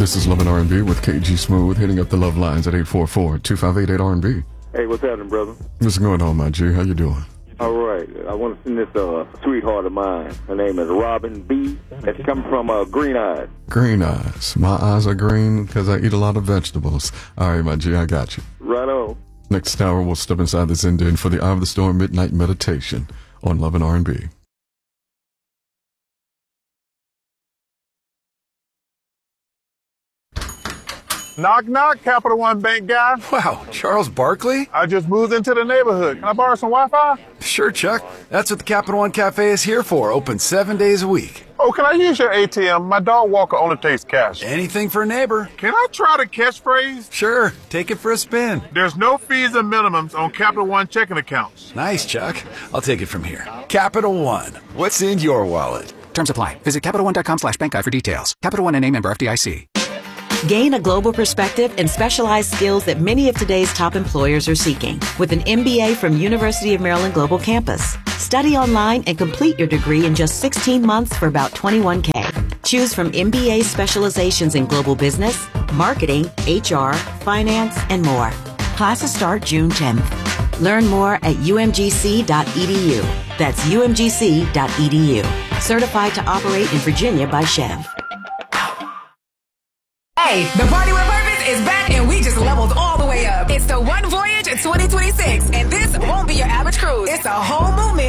This is Love and R&B with KG Smooth, hitting up the love lines at 844-2588-R&B. Hey, what's happening, brother? What's going on, my G? How you doing? All right. I want to send this sweetheart of mine. Her name is Robin B. It's coming from Green Eyes. Green eyes. My eyes are green because I eat a lot of vegetables. All right, my G, I got you. Right on. Next hour, we'll step inside the Zen for the Eye of the Storm Midnight Meditation on Love and R&B. Knock, knock, Capital One Bank guy. Wow, Charles Barkley? I just moved into the neighborhood. Can I borrow some Wi-Fi? Sure, Chuck. That's what the Capital One Cafe is here for. Open 7 days a week. Oh, can I use your ATM? My dog Walker only takes cash. Anything for a neighbor. Can I try the catchphrase? Sure, take it for a spin. There's no fees and minimums on Capital One checking accounts. Nice, Chuck. I'll take it from here. Capital One. What's in your wallet? Terms apply. Visit CapitalOne.com/bankguide for details. Capital One and a member FDIC. Gain a global perspective and specialized skills that many of today's top employers are seeking with an MBA from University of Maryland Global Campus. Study online and complete your degree in just 16 months for about $21K. Choose from MBA specializations in global business, marketing, HR, finance, and more. Classes start June 10th. Learn more at umgc.edu. That's umgc.edu. Certified to operate in Virginia by Chev. Hey, the Party with Purpose is back and we just leveled all the way up. It's the One Voyage 2026 and this won't be your average cruise. It's a whole movement.